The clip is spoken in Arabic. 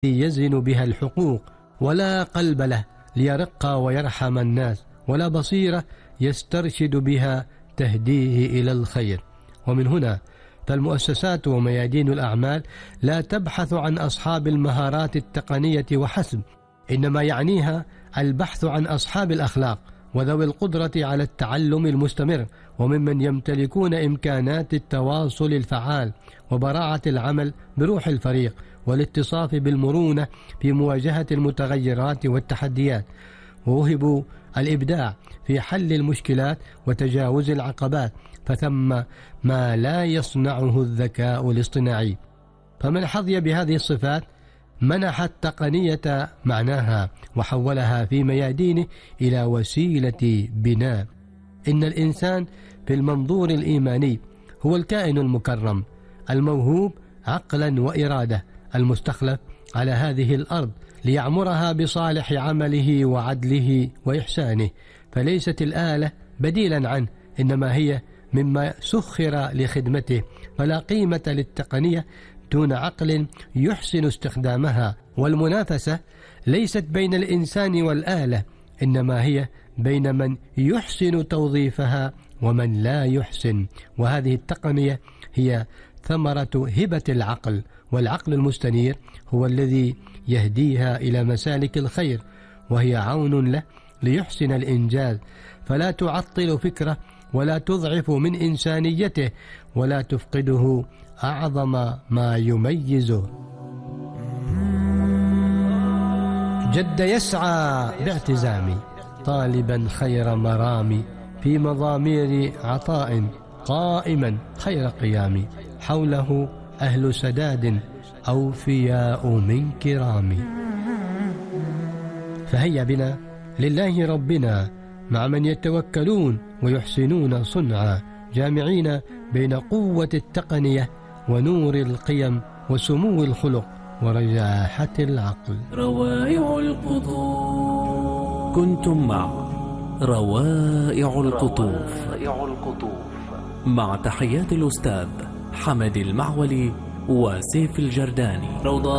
يزن بها الحقوق، ولا قلب له ليرق ويرحم الناس، ولا بصيرة يسترشد بها تهديه إلى الخير. ومن هنا فالمؤسسات وميادين الأعمال لا تبحث عن أصحاب المهارات التقنية وحسب، إنما يعنيها البحث عن أصحاب الأخلاق وذوي القدرة على التعلم المستمر، وممن يمتلكون إمكانات التواصل الفعال وبراعة العمل بروح الفريق والاتصاف بالمرونة في مواجهة المتغيرات والتحديات، ووهبوا الإبداع في حل المشكلات وتجاوز العقبات، فثم ما لا يصنعه الذكاء الاصطناعي. فمن حظي بهذه الصفات منح التقنية معناها وحولها في ميادينه إلى وسيلة بناء. إن الإنسان في المنظور الإيماني هو الكائن المكرم الموهوب عقلا وإرادة، المستخلف على هذه الأرض ليعمرها بصالح عمله وعدله وإحسانه، فليست الآلة بديلا عنه، إنما هي مما سخر لخدمته. فلا قيمة للتقنية دون عقل يحسن استخدامها، والمنافسة ليست بين الإنسان والآلة، إنما هي بين من يحسن توظيفها ومن لا يحسن. وهذه التقنية هي ثمرة هبة العقل، والعقل المستنير هو الذي يهديها إلى مسالك الخير، وهي عون له ليحسن الإنجاز، فلا تعطل فكره ولا تضعف من إنسانيته ولا تفقده أعظم ما يميزه. جد يسعى باعتزام طالبا خير مرام، في مضامير عطاء قائما خير قيام، حوله أهل سداد أوفياء من كرام. فهيا بنا لله ربنا مع من يتوكلون ويحسنون صنعا، جامعين بين قوة التقنية ونور القيم وسمو الخلق ورجاحة العقل. روائع القطوف. كنتم مع روائع القطوف مع تحيات الأستاذ حمد المعولي وسيف الجرداني.